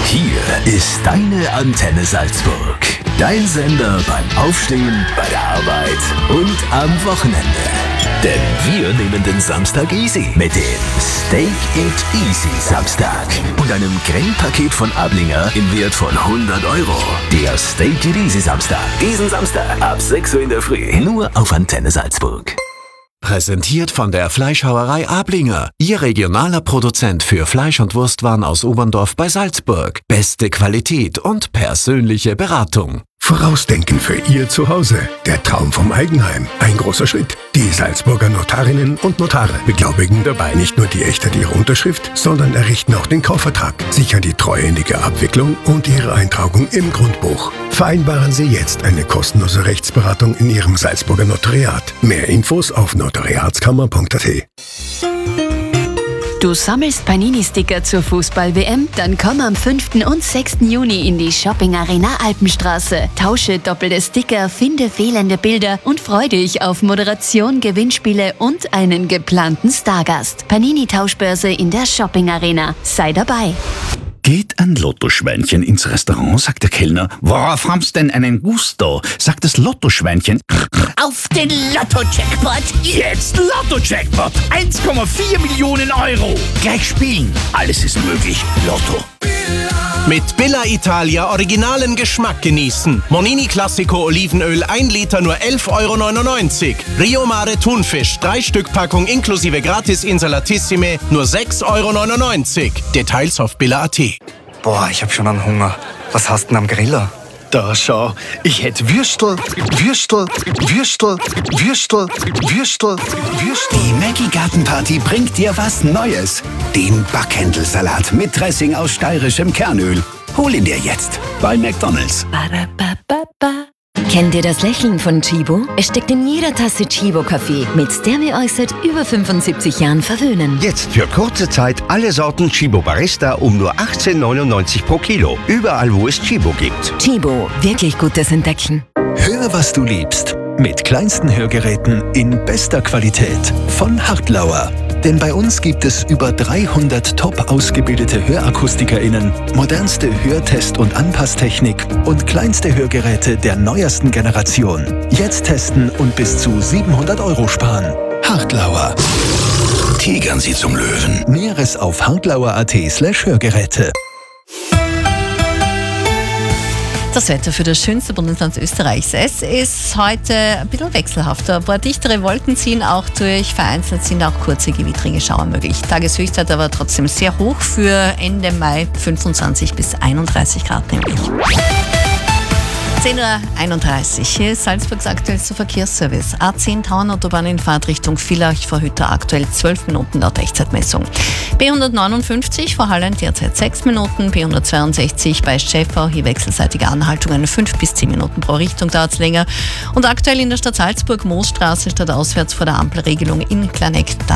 Hier ist deine Antenne Salzburg. Dein Sender beim Aufstehen, bei der Arbeit und am Wochenende. Denn wir nehmen den Samstag easy mit dem Steak It Easy Samstag und einem Grillpaket von Ablinger im Wert von 100 Euro. Der Steak It Easy Samstag. Diesen Samstag ab 6 Uhr in der Früh. Nur auf Antenne Salzburg. Präsentiert von der Fleischhauerei Ablinger. Ihr regionaler Produzent für Fleisch- und Wurstwaren aus Oberndorf bei Salzburg. Beste Qualität und persönliche Beratung. Vorausdenken für Ihr Zuhause. Der Traum vom Eigenheim. Ein großer Schritt. Die Salzburger Notarinnen und Notare beglaubigen dabei nicht nur die Echtheit Ihrer Unterschrift, sondern errichten auch den Kaufvertrag, sichern die treuhändige Abwicklung und Ihre Eintragung im Grundbuch. Vereinbaren Sie jetzt eine kostenlose Rechtsberatung in Ihrem Salzburger Notariat. Mehr Infos auf notariatskammer.at. Du sammelst Panini-Sticker zur Fußball-WM? Dann komm am 5. und 6. Juni in die Shopping-Arena Alpenstraße. Tausche doppelte Sticker, finde fehlende Bilder und freu dich auf Moderation, Gewinnspiele und einen geplanten Stargast. Panini-Tauschbörse in der Shopping-Arena. Sei dabei. Geht ein Lottoschweinchen ins Restaurant, sagt der Kellner. Worauf haben's denn einen Gusto? Sagt das Lottoschweinchen. Auf den Lotto-Jackpot! Jetzt Lotto-Jackpot! 1,4 Millionen Euro! Gleich spielen! Alles ist möglich. Lotto. Mit Billa Italia originalen Geschmack genießen. Monini Classico Olivenöl 1 Liter nur 11,99 €. Rio Mare Thunfisch 3 Stück Packung inklusive Gratis Insalatissime nur 6,99 €. Details auf billa.at. Boah, ich hab schon einen Hunger. Was hast du denn am Griller? Da schau, ich hätte Würstel. Die Maggi Gartenparty bringt dir was Neues. Den Backhändelsalat mit Dressing aus steirischem Kernöl. Hol ihn dir jetzt bei McDonald's. Kennt ihr das Lächeln von Chibo? Es steckt in jeder Tasse Chibo-Kaffee, mit der wir euch seit über 75 Jahren verwöhnen. Jetzt für kurze Zeit alle Sorten Chibo Barista um nur 18,99 € pro Kilo. Überall, wo es Chibo gibt. Chibo, wirklich gutes Entdecken. Hör, was du liebst. Mit kleinsten Hörgeräten in bester Qualität von Hartlauer. Denn bei uns gibt es über 300 top ausgebildete HörakustikerInnen, modernste Hörtest- und Anpasstechnik und kleinste Hörgeräte der neuesten Generation. Jetzt testen und bis zu 700 € sparen. Hartlauer. Tigern Sie zum Löwen. Näheres auf hartlauer.at/Hörgeräte. Das Wetter für das schönste Bundesland Österreichs. Es ist heute ein bisschen wechselhafter. Ein paar dichtere Wolken ziehen auch durch. Vereinzelt sind auch kurze gewittrige Schauer möglich. Tageshöchstwert aber trotzdem sehr hoch für Ende Mai, 25 bis 31 Grad nämlich. 10:31 Uhr. Hier ist Salzburgs aktuellster Verkehrsservice. A10 Tauernautobahn in Fahrtrichtung Villach vor Hütter aktuell 12 Minuten laut Echtzeitmessung. B159 vor Hallen derzeit 6 Minuten. B162 bei Schäffau hier wechselseitige Anhaltungen 5 bis 10 Minuten pro Richtung dauert es länger. Und aktuell in der Stadt Salzburg Moosstraße statt auswärts vor der Ampelregelung in Klaneck.